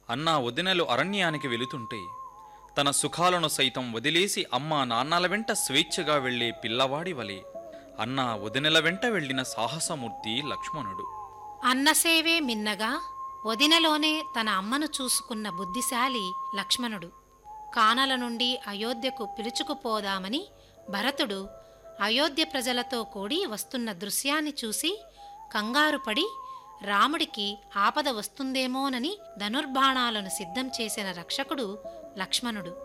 అన్నా వదినలు అరణ్యానికి వెళుతుంటే తన సుఖాలను సైతం వదిలేసి అమ్మా నాన్నల వెంట స్వేచ్ఛగా వెళ్లే పిల్లవాడి వలె అన్నా వదినల వెంట వెళ్లిన సాహసమూర్తి లక్ష్మణుడు. అన్నసేవే మిన్నగా వదినలోనే తన అమ్మను చూసుకున్న బుద్ధిశాలి లక్ష్మణుడు. కానల నుండి అయోధ్యకు పిలుచుకుపోదామని భరతుడు అయోధ్య ప్రజలతో కూడి వస్తున్న దృశ్యాన్ని చూసి కంగారుపడి రాముడికి ఆపద వస్తుందేమోనని ధనుర్బాణాలను సిద్ధం చేసిన రక్షకుడు లక్ష్మణుడు.